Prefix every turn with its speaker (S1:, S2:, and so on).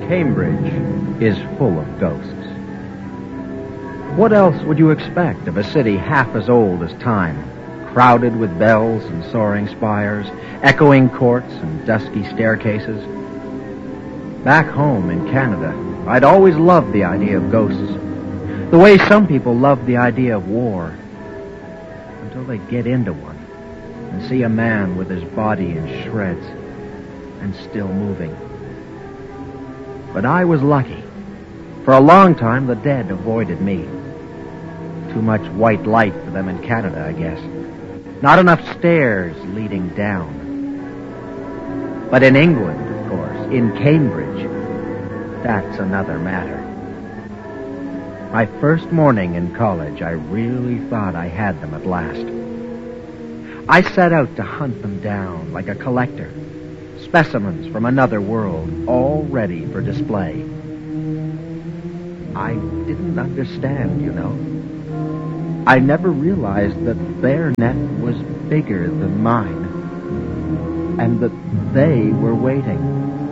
S1: Cambridge is full of ghosts. What else would you expect of a city half as old as time, crowded with bells and soaring spires, echoing courts and dusky staircases? Back home in Canada, I'd always loved the idea of ghosts, the way some people love the idea of war, until they get into one and see a man with his body in shreds and still moving. But I was lucky. For a long time, the dead avoided me. Too much white light for them in Canada, I guess. Not enough stairs leading down. But in England, of course, in Cambridge, that's another matter. My first morning in college, I really thought I had them at last. I set out to hunt them down like a collector. Specimens from another world, all ready for display. I didn't understand, you know. I never realized that their net was bigger than mine, and that they were waiting.